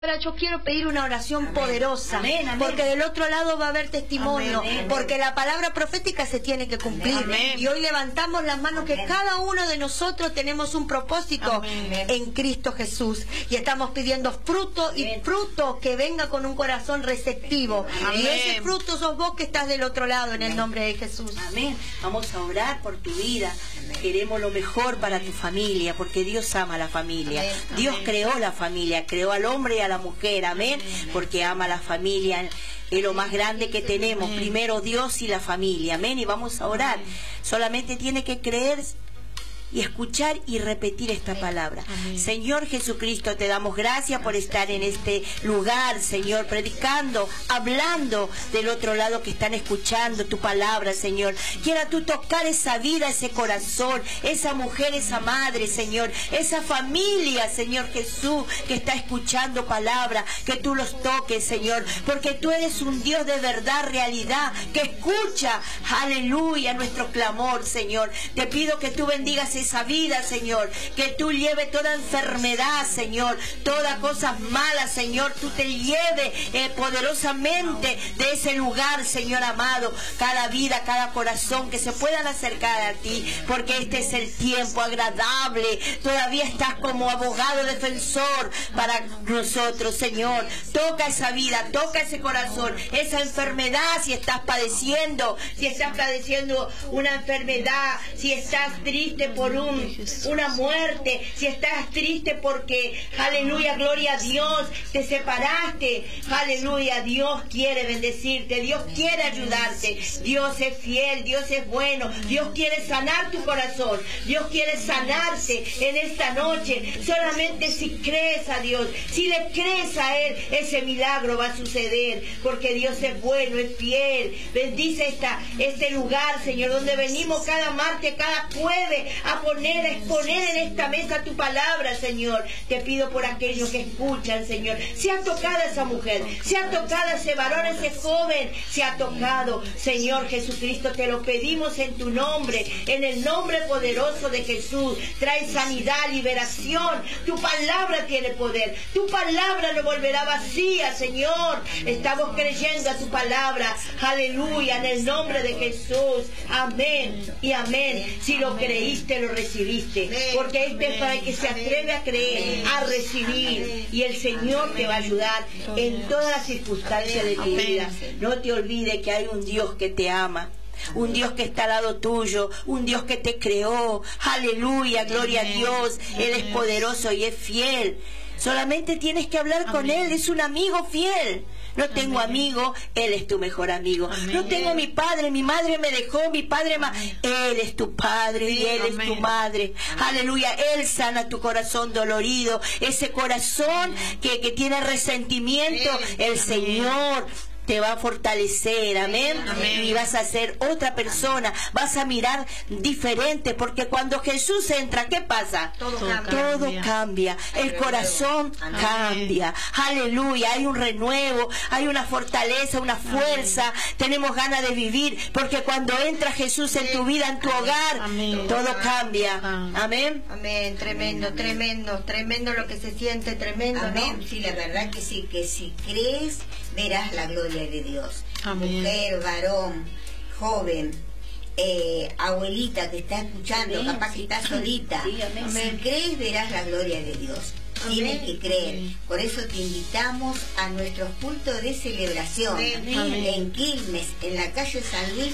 Ahora yo quiero pedir una oración poderosa, Amén, amén. porque del otro lado va a haber testimonio, Amén, porque la palabra profética se tiene que cumplir. Amén. Y hoy levantamos las manos que cada uno de nosotros tenemos un propósito Amén. en Cristo Jesús. Y estamos pidiendo fruto y fruto que venga con un corazón receptivo. Amén. Y ese fruto sos vos que estás del otro lado en el nombre de Jesús. Amén. Vamos a orar por tu vida. Queremos lo mejor para tu familia, porque Dios ama a la familia. Amén. Dios Amén. creó la familia, creó al hombre y a la mujer. Amén. Porque ama a la familia. Es lo más grande que tenemos. Primero Dios y la familia. Amén. Y vamos a orar. Solamente tiene que creer y escuchar y repetir esta palabra. Amén. Señor Jesucristo, te damos gracias por estar en este lugar, Señor, predicando, hablando del otro lado que están escuchando tu palabra, Señor. Quiera tú tocar esa vida, ese corazón, esa mujer, esa madre, Señor, esa familia, Señor Jesús, que está escuchando palabra, que tú los toques, Señor, porque tú eres un Dios de verdad, realidad, que escucha, aleluya, nuestro clamor, Señor. Te pido que tú bendigas esa vida, Señor, que tú lleves toda enfermedad, Señor, toda cosa mala, Señor, tú te lleves poderosamente de ese lugar, Señor amado, cada vida, cada corazón que se puedan acercar a ti, porque este es el tiempo agradable, todavía estás como abogado defensor para nosotros, Señor. Toca esa vida, toca ese corazón, esa enfermedad, si estás padeciendo una enfermedad, si estás triste por una muerte, si estás triste porque, aleluya, gloria a Dios, te separaste, aleluya, Dios quiere bendecirte, Dios quiere ayudarte, Dios es fiel, Dios es bueno, Dios quiere sanar tu corazón, Dios quiere sanarte en esta noche, solamente si crees a Dios, si le crees a Él, ese milagro va a suceder, porque Dios es bueno, es fiel. Bendice este lugar, Señor, donde venimos cada martes, cada jueves a exponer en esta mesa tu palabra, Señor. Te pido por aquellos que escuchan, Señor. Sea tocada esa mujer, sea tocada ese varón, ese joven, sea tocado, Señor Jesucristo. Te lo pedimos en tu nombre, en el nombre poderoso de Jesús. Trae sanidad, liberación. Tu palabra tiene poder. Tu palabra no volverá vacía, Señor. Estamos creyendo a tu palabra. Aleluya, en el nombre de Jesús. Amén y amén. Si lo creíste, lo recibiste, porque este es para el que se atreve a creer, a recibir, y el Señor te va a ayudar en todas las circunstancias de tu vida. No te olvides que hay un Dios que te ama, un Dios que está al lado tuyo, un Dios que te creó. Aleluya, gloria a Dios. Él es poderoso y es fiel. Solamente tienes que hablar con Él. Es un amigo fiel. No tengo amigo, Él es tu mejor amigo. No tengo mi padre, mi madre me dejó, mi padre Él es tu padre y Él es tu madre. Aleluya, Él sana tu corazón dolorido, ese corazón que tiene resentimiento. El Señor te va a fortalecer, amén. Y vas a ser otra persona, vas a mirar diferente, porque cuando Jesús entra, ¿qué pasa? Todo cambia. El corazón cambia. Aleluya, hay un renuevo, hay una fortaleza, una fuerza. Tenemos ganas de vivir, porque cuando entra Jesús en tu vida, en tu hogar, todo cambia. Amén. Amén, tremendo, tremendo, tremendo lo que se siente, tremendo, Amén. ¿no? Sí, la verdad que sí, que si crees, verás la gloria de Dios. Amén. Mujer, varón, joven, abuelita que está escuchando, Amén. capaz que está solita. Sí, amén. Si crees, verás la gloria de Dios. Tienes que creer. Por eso te invitamos a nuestros cultos de celebración en Quilmes, en la calle San Luis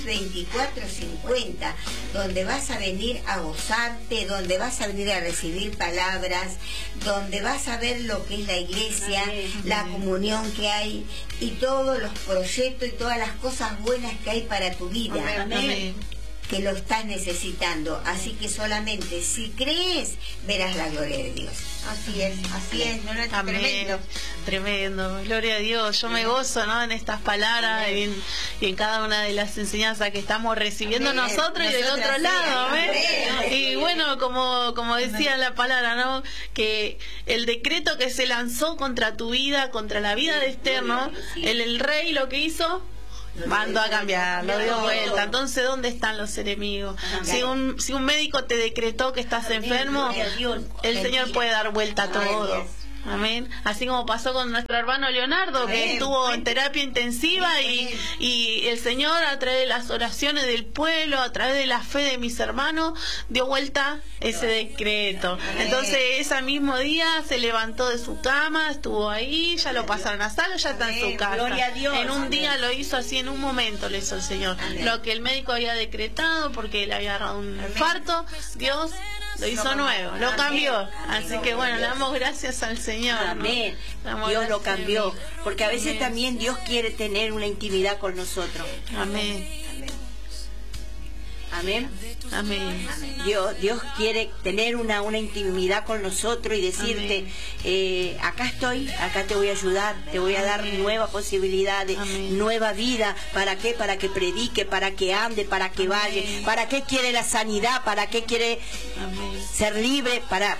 2450, donde vas a venir a gozarte, donde vas a venir a recibir palabras, donde vas a ver lo que es la iglesia, la comunión que hay y todos los proyectos y todas las cosas buenas que hay para tu vida. Amén. Que lo estás necesitando. Así que solamente si crees, verás la gloria de Dios. Así es, ¿no? Amén. Tremendo. Tremendo, gloria a Dios. Yo me gozo, ¿no?, en estas palabras y en cada una de las enseñanzas que estamos recibiendo nosotros y del otro lado. Amén. Y bueno, como decía la palabra, ¿no?, que el decreto que se lanzó contra tu vida, contra la vida de Esther, ¿no?, el rey lo que hizo, mandó a cambiar, lo dio vuelta. Entonces, ¿dónde están los enemigos? Si un médico te decretó que estás enfermo, el Señor puede dar vuelta a todo. Amén. Así como pasó con nuestro hermano Leonardo, que estuvo en terapia intensiva y el Señor, a través de las oraciones del pueblo, a través de la fe de mis hermanos, dio vuelta ese decreto. Entonces ese mismo día se levantó de su cama, estuvo ahí, ya lo pasaron a sala, ya está en su casa. Gloria a Dios. En un día lo hizo así, en un momento lo hizo el Señor. Lo que el médico había decretado porque le había agarrado un infarto, Dios lo hizo nuevo, lo cambió. Así que bueno, le damos gracias al Señor. Amén. Dios lo cambió. Porque a veces también Dios quiere tener una intimidad con nosotros. Amén. Amén. Amén. Dios quiere tener una intimidad con nosotros y decirte, acá estoy, acá te voy a ayudar, te voy a dar nueva posibilidad, nueva vida. ¿Para qué? Para que predique, para que ande, para que vaya. ¿Para qué quiere la sanidad? ¿Para qué quiere ser libre? Para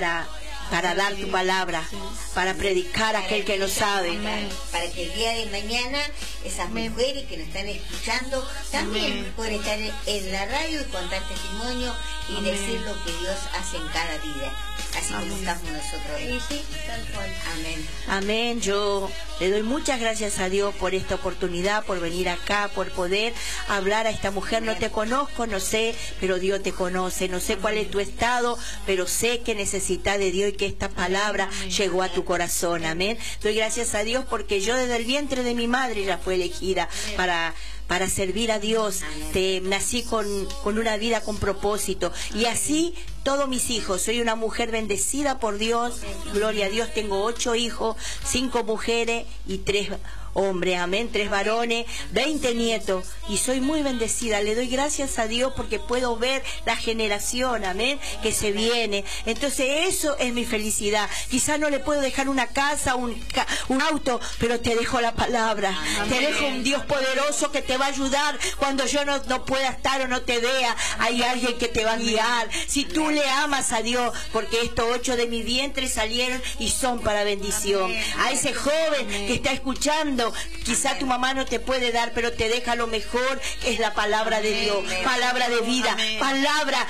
dar tu palabra, para predicar a aquel que no sabe. Para que el día de mañana esas mujeres que nos están escuchando también puedan estar en la radio y contar testimonio y decir lo que Dios hace en cada vida. Así como estamos nosotros. Sí, tal cual. Amén. Amén. Yo le doy muchas gracias a Dios por esta oportunidad, por venir acá, por poder hablar a esta mujer. No te conozco, no sé, pero Dios te conoce. No sé cuál es tu estado, pero sé que necesitas de Dios y que esta palabra llegó a tu corazón. Amén. Doy gracias a Dios porque yo desde el vientre de mi madre ya fue elegida para servir a Dios. Nací con una vida con propósito. Y así todos mis hijos. Soy una mujer bendecida por Dios. Gloria a Dios. Tengo 8 hijos, 5 mujeres y 3 hombres, amén, 3 varones, 20 nietos, y soy muy bendecida. Le doy gracias a Dios porque puedo ver la generación, amén, que se viene. Entonces eso es mi felicidad. Quizás no le puedo dejar una casa, un auto, pero te dejo la palabra. Amén. Te dejo un Dios poderoso que te va a ayudar cuando yo no pueda estar o no te vea. Hay alguien que te va a guiar. Si tú le amas a Dios, porque estos 8 de mi vientre salieron y son para bendición. A ese joven que está escuchando, quizá tu mamá no te puede dar, pero te deja lo mejor, que es la palabra de Dios, palabra de vida, palabra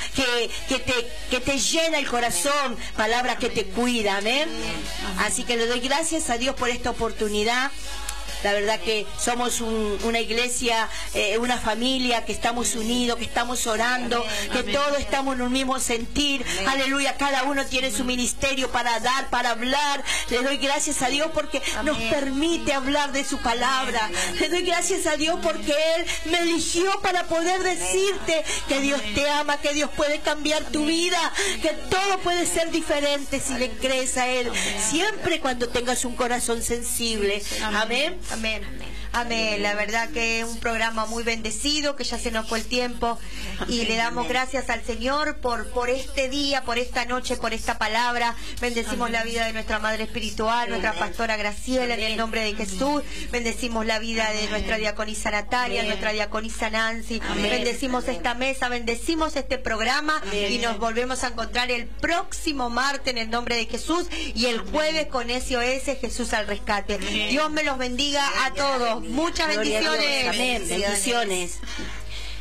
que te llena el corazón, palabra que te cuida, amén. Así que le doy gracias a Dios por esta oportunidad. La verdad que somos una iglesia, una familia, que estamos unidos, que estamos orando, que todos estamos en un mismo sentir. Aleluya, cada uno tiene su ministerio para dar, para hablar. Le doy gracias a Dios porque nos permite hablar de su palabra. Le doy gracias a Dios porque Él me eligió para poder decirte que Dios te ama, que Dios puede cambiar tu vida, que todo puede ser diferente si le crees a Él. Siempre cuando tengas un corazón sensible. Amén. Amén. Amén. La verdad que es un programa muy bendecido, que ya se nos fue el tiempo y le damos gracias al Señor por este día, por esta noche, por esta palabra. Bendecimos la vida de nuestra Madre Espiritual, nuestra Pastora Graciela, en el nombre de Jesús. Bendecimos la vida de nuestra diaconisa Natalia, nuestra diaconisa Nancy. Bendecimos esta mesa, bendecimos este programa y nos volvemos a encontrar el próximo martes en el nombre de Jesús y el jueves con SOS Jesús al Rescate. Dios me los bendiga a todos. Muchas bendiciones. Amén. Bendiciones.